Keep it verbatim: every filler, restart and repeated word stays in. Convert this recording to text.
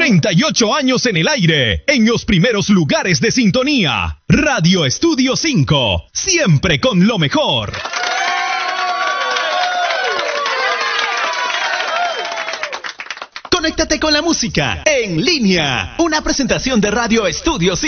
treinta y ocho años en el aire, en los primeros lugares de sintonía. Radio Estudio cinco, siempre con lo mejor. Conéctate con la música en línea. Una presentación de Radio Estudio cinco.